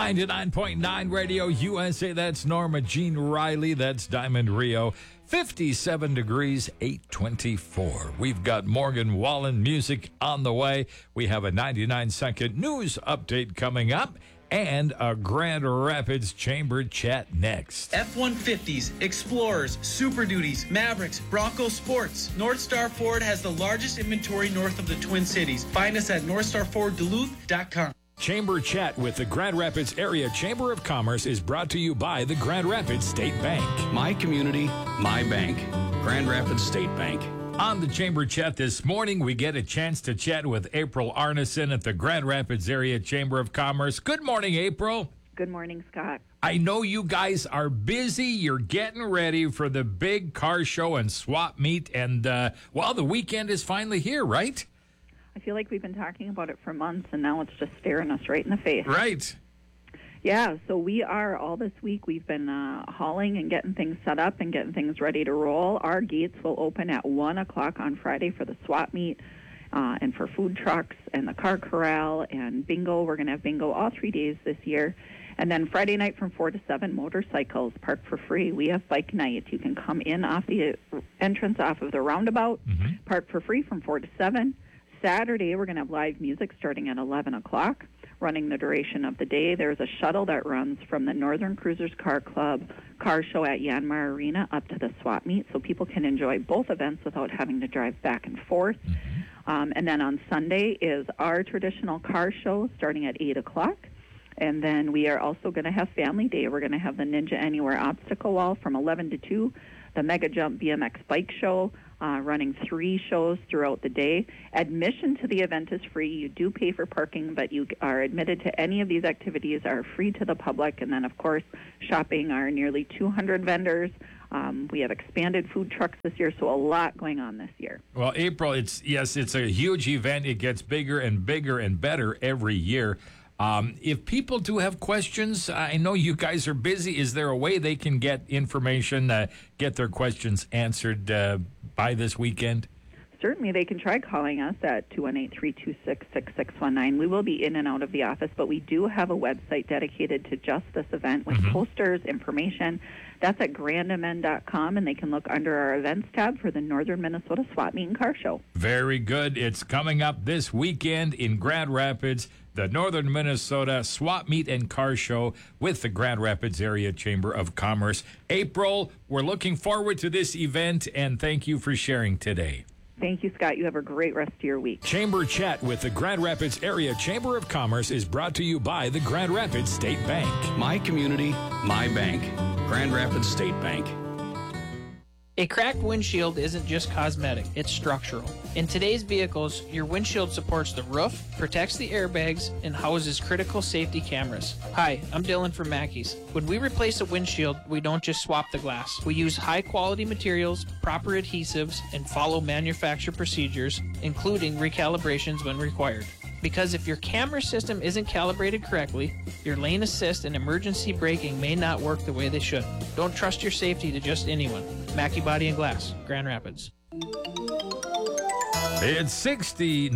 99.9 Radio USA. That's Norma Jean Riley. That's Diamond Rio. 57 degrees, 824. We've got Morgan Wallen music on the way. We have a 99-second news update coming up and a Grand Rapids Chamber chat next. F-150s, Explorers, Super Duties, Mavericks, Bronco Sports. North Star Ford has the largest inventory north of the Twin Cities. Find us at northstarfordduluth.com. Chamber Chat with the Grand Rapids Area Chamber of Commerce is brought to you by the Grand Rapids State Bank. My community, my bank. Grand Rapids State Bank. On the Chamber Chat this morning, we get a chance to chat with April Arneson at the Grand Rapids Area Chamber of Commerce. Good morning, April. Good morning, Scott. I know you guys are busy. You're getting ready for the big car show and swap meet, and, the weekend is finally here, right? I feel like we've been talking about it for months, and now it's just staring us right in the face. Right. Yeah, so we are all this week. We've been hauling and getting things set up and getting things ready to roll. Our gates will open at 1 o'clock on Friday for the swap meet and for food trucks and the car corral and bingo. We're going to have bingo all 3 days this year. And then Friday night from 4 to 7, motorcycles parked for free. We have bike night. You can come in off the entrance off of the roundabout, park for free from 4 to 7. Saturday, we're going to have live music starting at 11 o'clock, running the duration of the day. There's a shuttle that runs from the Northern Cruisers Car Club car show at Yanmar Arena up to the swap meet, so people can enjoy both events without having to drive back and forth. And then on Sunday is our traditional car show starting at 8 o'clock. And then we are also going to have Family Day. We're going to have the Ninja Anywhere Obstacle Wall from 11 to 2, the Mega Jump BMX Bike Show, running 3 shows throughout the day. Admission to the event is free. You do pay for parking, but you are admitted to any of these activities are free to the public. And then, of course, shopping our nearly 200 vendors. We have expanded food trucks this year, so a lot going on this year. Well, April, it's a huge event. It gets bigger and bigger and better every year. If people do have questions, I know you guys are busy. Is there a way they can get information, get their questions answered by this weekend? Certainly, they can try calling us at 218-326-6619. We will be in and out of the office, but we do have a website dedicated to just this event with posters, information. That's at grandmn.com, and they can look under our events tab for the Northern Minnesota Swap Meet and Car Show. Very good. It's coming up this weekend in Grand Rapids, the Northern Minnesota Swap Meet and Car Show with the Grand Rapids Area Chamber of Commerce. April, we're looking forward to this event, and thank you for sharing today. Thank you, Scott. You have a great rest of your week. Chamber Chat with the Grand Rapids Area Chamber of Commerce is brought to you by the Grand Rapids State Bank. My community, my bank. Grand Rapids State Bank. A cracked windshield isn't just cosmetic, it's structural. In today's vehicles, your windshield supports the roof, protects the airbags, and houses critical safety cameras. Hi, I'm Dylan from Mackey's. When we replace a windshield, we don't just swap the glass. We use high-quality materials, proper adhesives, and follow manufacturer procedures, including recalibrations when required. Because if your camera system isn't calibrated correctly, your lane assist and emergency braking may not work the way they should. Don't trust your safety to just anyone. Mackey Body and Glass, Grand Rapids. It's 58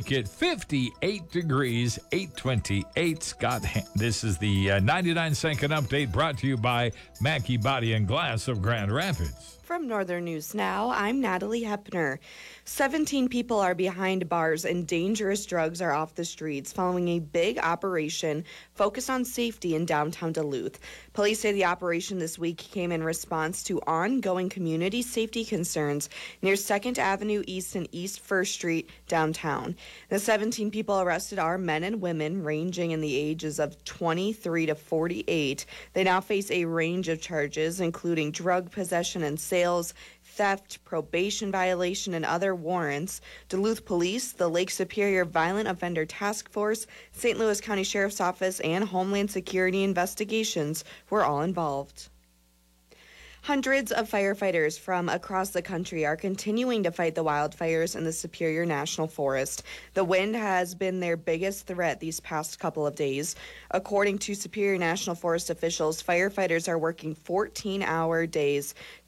degrees, 828. Scott, this is the 99-second update brought to you by Mackey Body and Glass of Grand Rapids. From Northern News Now, I'm Natalie Hepner. 17 people are behind bars and dangerous drugs are off the streets following a big operation focused on safety in downtown Duluth. Police say the operation this week came in response to ongoing community safety concerns near 2nd Avenue East and East 1st Street downtown. The 17 people arrested are men and women ranging in the ages of 23 to 48. They now face a range of charges, including drug possession and sales, theft, probation violation, and other warrants. Duluth Police, the Lake Superior Violent Offender Task Force, St. Louis County Sheriff's Office, and Homeland Security Investigations were all involved. Hundreds of firefighters from across the country are continuing to fight the wildfires in the Superior National Forest. The wind has been their biggest threat these past couple of days. According to Superior National Forest officials, firefighters are working 14-hour days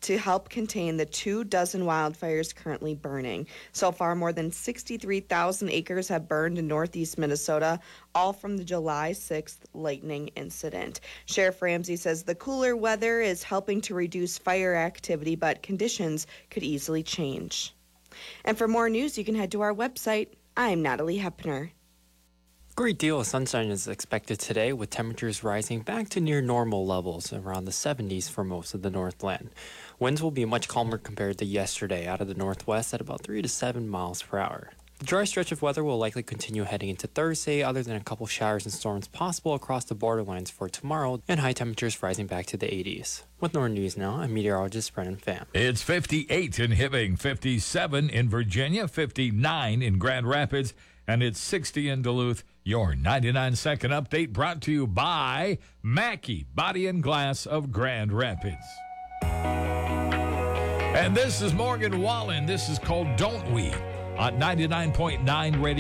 to help contain the 24 wildfires currently burning. So far, more than 63,000 acres have burned in northeast Minnesota, all from the July 6th lightning incident. Sheriff Ramsey says the cooler weather is helping to reduce fire activity, but conditions could easily change. And for more news, you can head to our website. I'm Natalie Hepner. Great deal of sunshine is expected today, with temperatures rising back to near normal levels, around the 70s for most of the Northland. Winds will be much calmer compared to yesterday out of the northwest at about 3 to 7 miles per hour. The dry stretch of weather will likely continue heading into Thursday, other than a couple showers and storms possible across the borderlines for tomorrow, and high temperatures rising back to the 80s. With Northern News Now, I'm meteorologist Brennan Pham. It's 58 in Hibbing, 57 in Virginia, 59 in Grand Rapids, and it's 60 in Duluth. Your 99-second update brought to you by Mackey Body and Glass of Grand Rapids. And this is Morgan Wallen. This is called Don't We on 99.9 Radio.